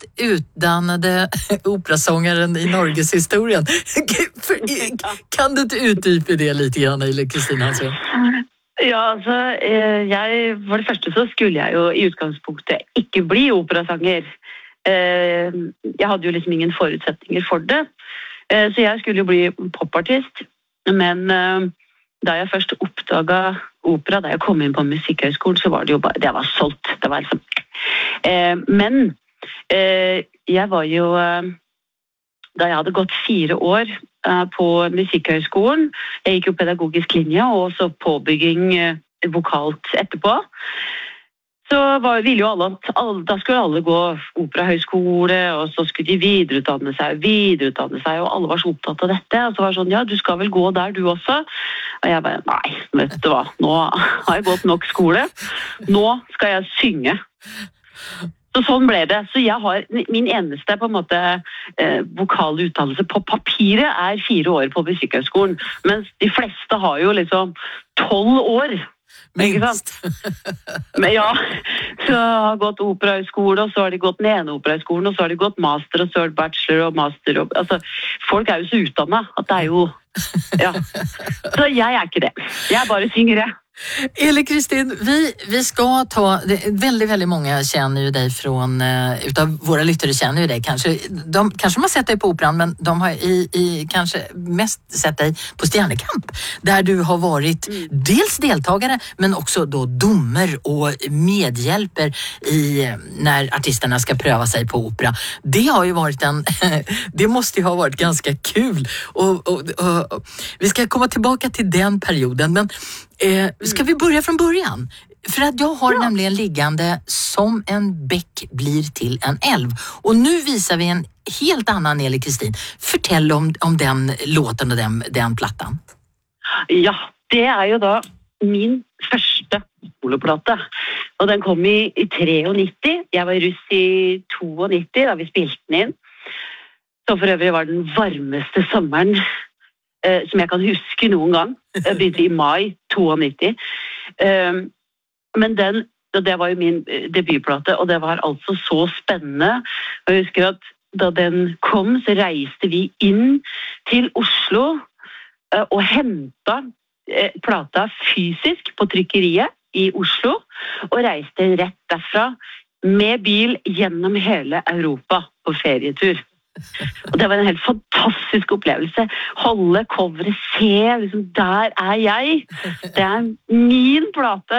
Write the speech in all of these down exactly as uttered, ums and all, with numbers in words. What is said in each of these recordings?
utdannade operasångaren i Norges historien. Kan du inte utdypa det lite grann, eller Kristin Hansson? Ja, altså, jeg, for det første så skulle jeg jo i utgangspunktet ikke bli operasanger. Jeg hadde jo liksom ingen forutsetninger for det. Så jeg skulle jo bli popartist. Men da jeg først oppdaget opera, da jeg kom inn på Musikkhøgskolen, så var det jo bare, det var solgt. Det var liksom... Men jeg var jo, da jeg hadde gått fire år på Musikkhøgskolen, jeg gikk jo pedagogisk linje og så påbygging vokalt etterpå, så var, ville jo alle at alle, da skulle alle gå operahøgskole, og så skulle de videreutdanne seg, videreutdanne seg, og alle var så opptatt av dette, og så var det sånn, ja, du skal vel gå der du også? Og jeg bare, nei, vet du hva, nå har jeg gått nok skole, nå skal jeg synge. Så sånn ble det. Så jeg har, min eneste på en måte eh, vokale utdannelse på papiret er fire år på Musikkhøgskolen, mens de fleste har jo liksom tolv år. Minst. Men ja, så har jeg gått operahøgskole, og så har de gått den ene operahøgskolen, og så har de gått master, og så har de bachelor og master. Og, altså, folk er jo så utdannet at det er jo... Ja. Så jeg er ikke det. Jeg bare synger det. Eller Kristin, vi, vi ska ta, väldigt, väldigt många känner ju dig från, utav våra lyttare känner ju dig kanske, de kanske har sett dig på operan, men de har i, i kanske mest sett dig på Stjernekamp, där du har varit mm. dels deltagare men också då dommer och medhjälper i när artisterna ska pröva sig på opera. Det har ju varit en, det måste ju ha varit ganska kul och, och, och, och vi ska komma tillbaka till den perioden, men Eh, ska vi börja från början? För att jag har ja. nämligen liggande Som en bäck blir till en älv. Och nu visar vi en helt annan Nelly Kristin. Fortell om, om den låten och den, den plattan. Ja, det är ju då min första soloplata. Och den kom i, i nittiotre. Jag var i russ i nittio da vi spilte den in. Så för övrigt var den varmaste sommaren som jeg kan huske noen gang. Jeg begynte i mai nittio. Um, men den, det var jo min debutplate, og det var altså så spennende. Og jeg husker at da den kom, så reiste vi inn til Oslo uh, og hentet uh, plata fysisk på trykkeriet i Oslo, og reiste rett derfra med bil gjennom hele Europa på ferietur. Og det var en helt fantastisk opplevelse. Holde coveret, se, liksom, der er jeg. Det er min plate.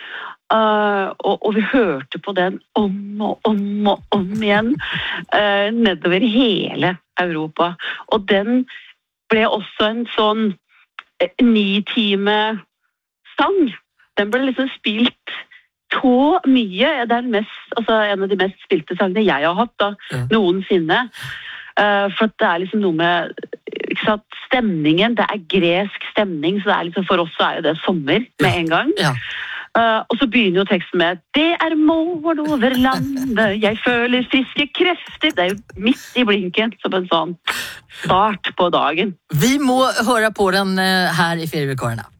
Uh, og, og vi hørte på den om og om og om igjen uh, nedover hele Europa. Og den ble også en sånn uh, ni-time sang. Den ble liksom spilt så mye. Det er den mest, altså, en av de mest spilte sangene jeg har hatt da, ja. noensinne. Uh, for det er liksom noe med ikke sant, stemningen, det er gresk stemning, så det er liksom, for oss så er jo det sommer med en gang. Ja. Uh, og så begynner jo teksten med Det er morgen over landet, jeg føler friske krefter. Det er jo midt i blinken, som en sånn start på dagen. Vi må høre på den uh, her i Ferievikarene.